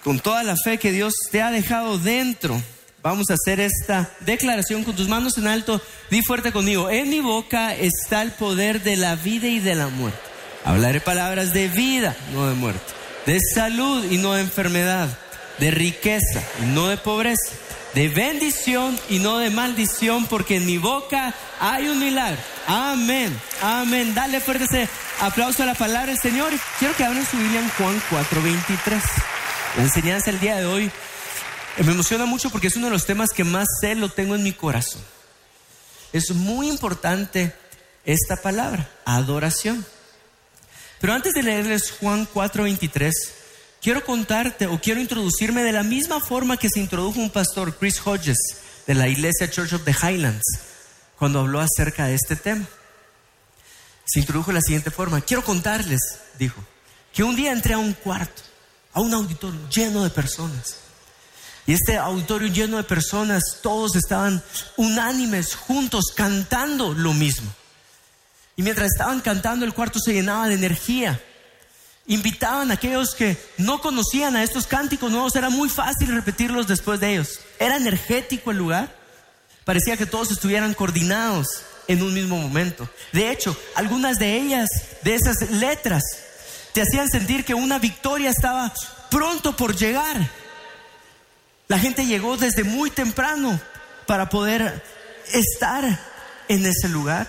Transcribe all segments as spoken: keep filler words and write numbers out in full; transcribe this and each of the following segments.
con toda la fe que Dios te ha dejado dentro, vamos a hacer esta declaración con tus manos en alto. Di fuerte conmigo: en mi boca está el poder de la vida y de la muerte. Hablaré palabras de vida, no de muerte, de salud y no de enfermedad, de riqueza y no de pobreza, de bendición y no de maldición, porque en mi boca hay un milagro. Amén, amén. Dale fuerte ese aplauso a la palabra del Señor. Quiero que abran su Biblia en Juan cuatro veintitrés. La enseñanza del día de hoy me emociona mucho porque es uno de los temas que más sé, lo tengo en mi corazón. Es muy importante esta palabra, adoración. Pero antes de leerles Juan cuatro veintitrés, quiero contarte o quiero introducirme de la misma forma que se introdujo un pastor, Chris Hodges, de la iglesia Church of the Highlands, cuando habló acerca de este tema. Se introdujo de la siguiente forma: quiero contarles, dijo, que un día entré a un cuarto, a un auditorio lleno de personas. Y este auditorio lleno de personas, todos estaban unánimes, juntos, cantando lo mismo. Y mientras estaban cantando, el cuarto se llenaba de energía. Invitaban a aquellos que no conocían a estos cánticos nuevos. Era muy fácil repetirlos después de ellos. Era energético el lugar. Parecía que todos estuvieran coordinados en un mismo momento. De hecho, algunas de ellas, de esas letras, te hacían sentir que una victoria estaba pronto por llegar. La gente llegó desde muy temprano para poder estar en ese lugar.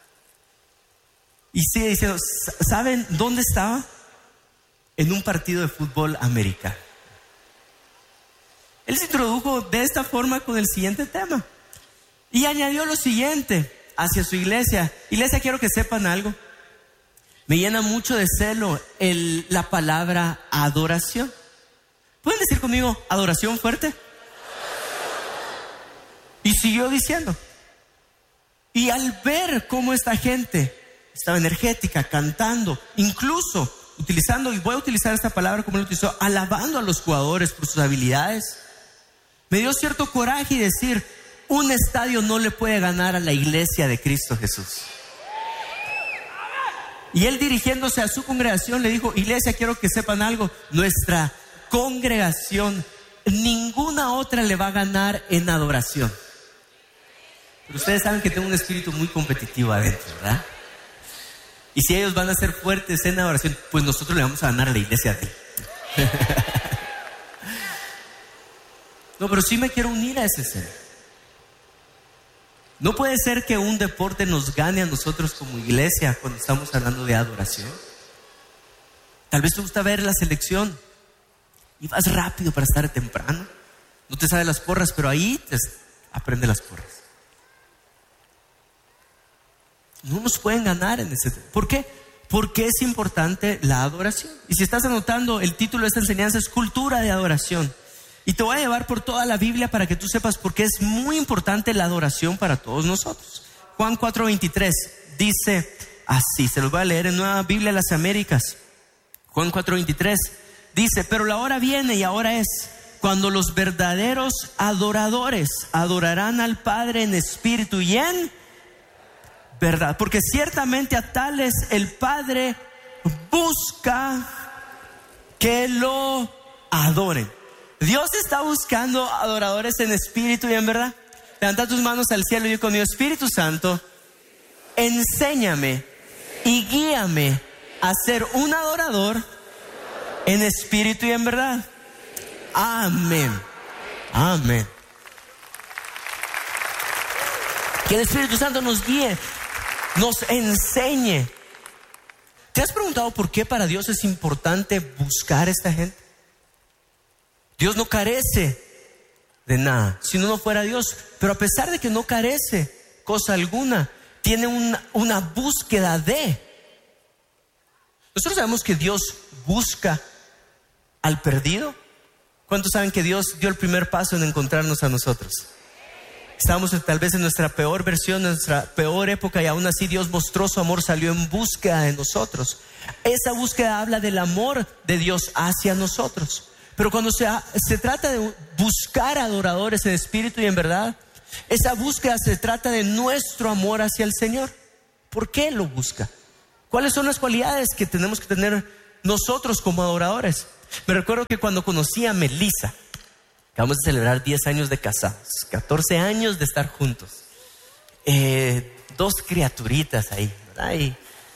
Y sigue diciendo, ¿saben dónde estaba? En un partido de fútbol americano. Él se introdujo de esta forma con el siguiente tema. Y añadió lo siguiente hacia su iglesia. Iglesia, quiero que sepan algo. Me llena mucho de celo el, la palabra adoración. ¿Pueden decir conmigo adoración fuerte? Y siguió diciendo. Y al ver cómo esta gente estaba energética, cantando, incluso utilizando, y voy a utilizar esta palabra como lo utilizó, alabando a los jugadores por sus habilidades, me dio cierto coraje y decir, un estadio no le puede ganar a la iglesia de Cristo Jesús. Y él, dirigiéndose a su congregación, le dijo, iglesia, quiero que sepan algo, nuestra congregación, ninguna otra le va a ganar en adoración. Pero ustedes saben que tengo un espíritu muy competitivo adentro, ¿verdad? Y si ellos van a ser fuertes en adoración, pues nosotros le vamos a ganar a la iglesia de él. No, pero sí me quiero unir a ese ser. No puede ser que un deporte nos gane a nosotros como iglesia cuando estamos hablando de adoración. Tal vez te gusta ver la selección y vas rápido para estar temprano. No te sabes las porras, pero ahí te aprende las porras. No nos pueden ganar en ese tema. ¿Por qué? Porque es importante la adoración. Y si estás anotando, el título de esta enseñanza es Cultura de Adoración. Y te voy a llevar por toda la Biblia para que tú sepas por qué es muy importante la adoración para todos nosotros. Juan cuatro veintitrés dice así, se los voy a leer en Nueva Biblia de las Américas. Juan cuatro veintitrés dice, pero la hora viene y ahora es cuando los verdaderos adoradores adorarán al Padre en espíritu y en verdad, porque ciertamente a tales el Padre busca que lo adoren. Dios está buscando adoradores en espíritu y en verdad. Levanta tus manos al cielo y yo conmigo, Espíritu Santo, enséñame y guíame a ser un adorador en espíritu y en verdad. Amén. Amén. Que el Espíritu Santo nos guíe, nos enseñe. ¿Te has preguntado por qué para Dios es importante buscar a esta gente? Dios no carece de nada, si no, no fuera Dios. Pero a pesar de que no carece cosa alguna, tiene una, una búsqueda de. Nosotros sabemos que Dios busca al perdido. ¿Cuántos saben que Dios dio el primer paso en encontrarnos a nosotros? Estábamos tal vez en nuestra peor versión, en nuestra peor época, y aún así Dios mostró su amor, salió en búsqueda de nosotros. Esa búsqueda habla del amor de Dios hacia nosotros. Pero cuando se, se trata de buscar adoradores en espíritu y en verdad, esa búsqueda se trata de nuestro amor hacia el Señor. ¿Por qué lo busca? ¿Cuáles son las cualidades que tenemos que tener nosotros como adoradores? Me recuerdo que cuando conocí a Melissa, acabamos de celebrar diez años de casados, catorce años de estar juntos, eh, dos criaturitas ahí, ¿verdad? Y,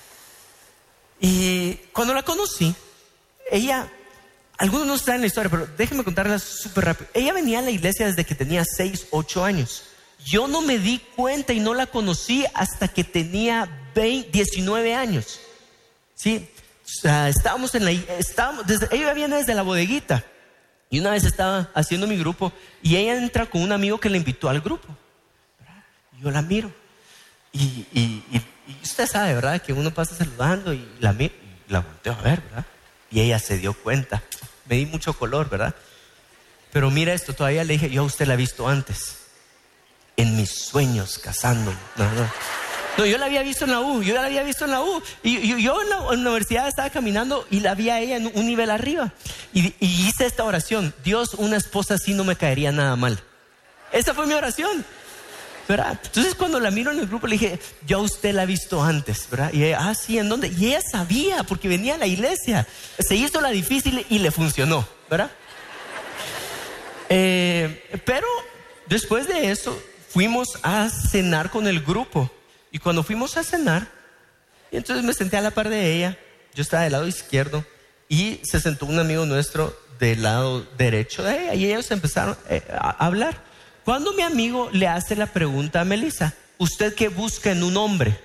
y cuando la conocí, ella, algunos no saben la historia, pero déjenme contarla súper rápido. Ella venía a la iglesia desde que tenía seis, ocho años. Yo no me di cuenta y no la conocí hasta que tenía veinte, diecinueve años. Sí, o sea, estábamos en la, estábamos desde, ella viene desde la bodeguita. Y una vez estaba haciendo mi grupo y ella entra con un amigo que le invitó al grupo. Y yo la miro. Y, y, y, y usted sabe, ¿verdad? Que uno pasa saludando y la, y la volteo a ver, ¿verdad? Y ella se dio cuenta. Me di mucho color, ¿verdad? Pero mira esto, todavía le dije, yo a usted la he visto antes. En mis sueños, casándome. No, no. No, yo la había visto en la U, yo la había visto en la U. Y, y yo en la, en la universidad estaba caminando y la vi a ella en un nivel arriba. Y, y hice esta oración: Dios, una esposa así no me caería nada mal. Esa fue mi oración, ¿verdad? Entonces cuando la miro en el grupo le dije, yo a usted la he visto antes, ¿verdad? Y ella, ah, sí, ¿en dónde? Y ella sabía porque venía a la iglesia. Se hizo la difícil y le funcionó, ¿verdad? Eh, pero después de eso fuimos a cenar con el grupo. Y cuando fuimos a cenar, y entonces me senté a la par de ella. Yo estaba del lado izquierdo y se sentó un amigo nuestro del lado derecho de ella. Y ellos empezaron a hablar. Cuando mi amigo le hace la pregunta a Melissa, ¿usted qué busca en un hombre?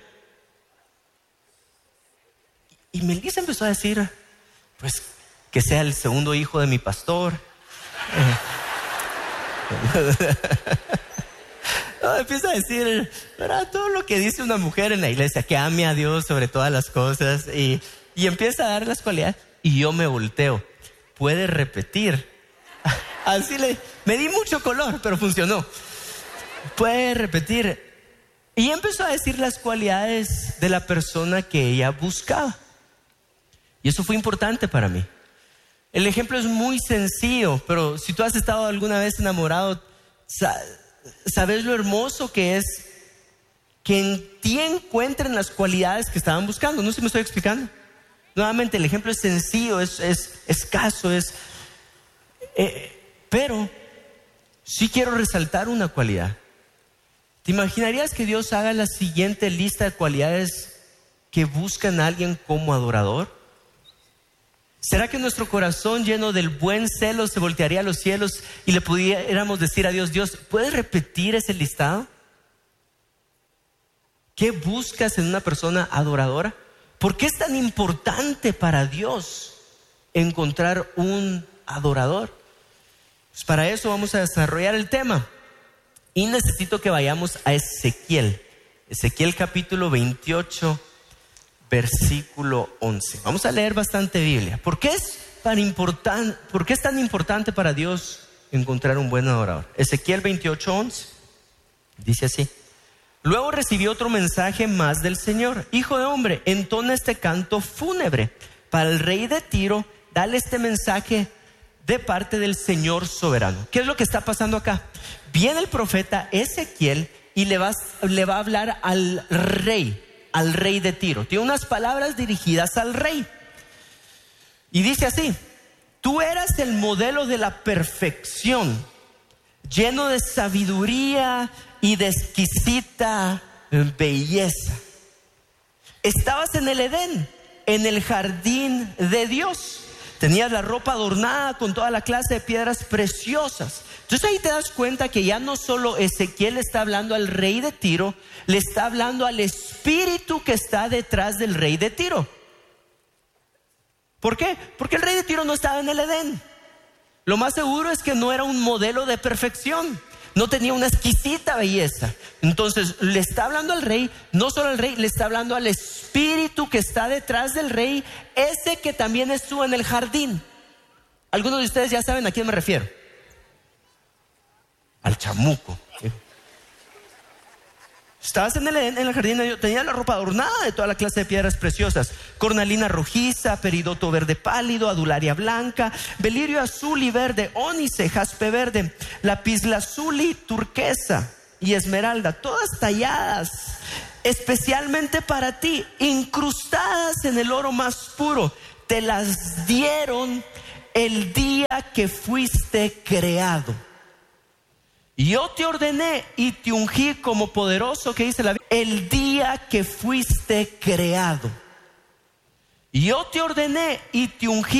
Y Melissa empezó a decir, pues que sea el segundo hijo de mi pastor. No, empieza a decir, ¿verdad? Todo lo que dice una mujer en la iglesia, que ame a Dios sobre todas las cosas, y, y empieza a dar las cualidades. Y yo me volteo. ¿Puede repetir? Así le, me di mucho color, pero funcionó. Puede repetir. Y empezó a decir las cualidades de la persona que ella buscaba. Y eso fue importante para mí. El ejemplo es muy sencillo, pero si tú has estado alguna vez enamorado, sabes lo hermoso que es que en ti encuentren las cualidades que estaban buscando. No sé si me estoy explicando. Nuevamente, el ejemplo es sencillo, es, es escaso, es, eh, pero sí quiero resaltar una cualidad. ¿Te imaginarías que Dios haga la siguiente lista de cualidades que buscan a alguien como adorador? ¿Será que nuestro corazón lleno del buen celo se voltearía a los cielos y le pudiéramos decir a Dios, Dios, ¿puedes repetir ese listado? ¿Qué buscas en una persona adoradora? ¿Por qué es tan importante para Dios encontrar un adorador? Pues para eso vamos a desarrollar el tema. Y necesito que vayamos a Ezequiel. Ezequiel capítulo veintiocho, versículo once. Vamos a leer bastante Biblia. ¿Por qué es tan importante, por qué es tan importante para Dios encontrar un buen adorador? Ezequiel veintiocho, once. Dice así: luego recibió otro mensaje más del Señor. Hijo de hombre, entona este canto fúnebre para el rey de Tiro. Dale este mensaje de parte del Señor soberano. ¿Qué es lo que está pasando acá? Viene el profeta Ezequiel y le va, le va a hablar al rey, al rey de Tiro. Tiene unas palabras dirigidas al rey. Y dice así: tú eras el modelo de la perfección, lleno de sabiduría y de exquisita belleza. Estabas en el Edén, en el jardín de Dios. Tenías la ropa adornada con toda la clase de piedras preciosas. Entonces ahí te das cuenta que ya no solo Ezequiel le está hablando al rey de Tiro, le está hablando al espíritu que está detrás del rey de Tiro. ¿Por qué? Porque el rey de Tiro no estaba en el Edén. Lo más seguro es que no era un modelo de perfección. No tenía una exquisita belleza. Entonces le está hablando al rey, no solo al rey, le está hablando al espíritu que está detrás del rey, ese que también estuvo en el jardín. Algunos de ustedes ya saben a quién me refiero. Al chamuco. Estabas en el, en el jardín de Dios, tenía la ropa adornada de toda la clase de piedras preciosas: cornalina rojiza, peridoto verde pálido, adularia blanca, belirio azul y verde, ónice, jaspe verde, lapislázuli turquesa y esmeralda, todas talladas especialmente para ti, incrustadas en el oro más puro. Te las dieron el día que fuiste creado. Yo te ordené y te ungí como poderoso, que dice la Biblia, el día que fuiste creado. Yo te ordené y te ungí